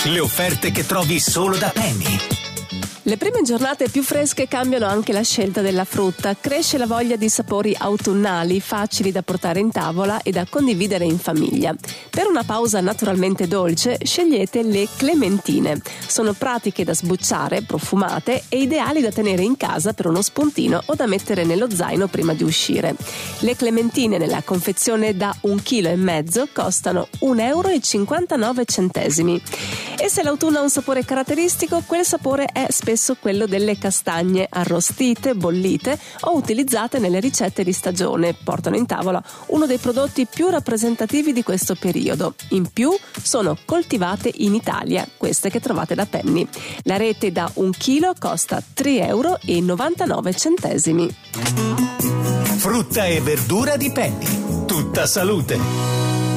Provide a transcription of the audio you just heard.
Le offerte che trovi solo da Penny. Le prime giornate più fresche cambiano anche la scelta della frutta. Cresce la voglia di sapori autunnali, facili da portare in tavola e da condividere in famiglia. Per una pausa naturalmente dolce, scegliete le clementine. Sono pratiche da sbucciare, profumate e ideali da tenere in casa per uno spuntino o da mettere nello zaino prima di uscire. Le clementine nella confezione da 1,5 kg costano 1,59 €. E se l'autunno ha un sapore caratteristico, quel sapore è spesso quello delle castagne arrostite, bollite o utilizzate nelle ricette di stagione. Portano in tavola uno dei prodotti più rappresentativi di questo periodo. In più sono coltivate in Italia, queste che trovate da Penny. La rete da 1 chilo costa 3,99 €. Frutta e verdura di Penny. Tutta salute.